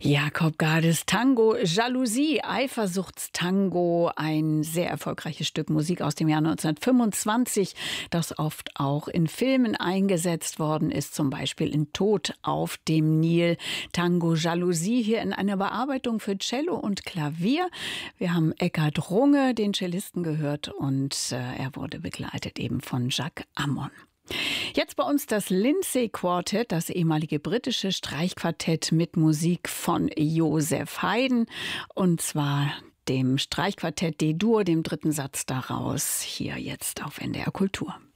Jakob Gades Tango Jalousie, Eifersuchtstango, ein sehr erfolgreiches Stück Musik aus dem Jahr 1925, das oft auch in Filmen eingesetzt worden ist, zum Beispiel in Tod auf dem Nil. Tango Jalousie hier in einer Bearbeitung für Cello und Klavier. Wir haben Eckhard Runge, den Cellisten, gehört und er wurde begleitet eben von Jacques Ammon. Jetzt bei uns das Lindsay Quartet, das ehemalige britische Streichquartett mit Musik von Joseph Haydn, und zwar dem Streichquartett D-Dur, dem dritten Satz daraus, hier jetzt auf NDR Kultur.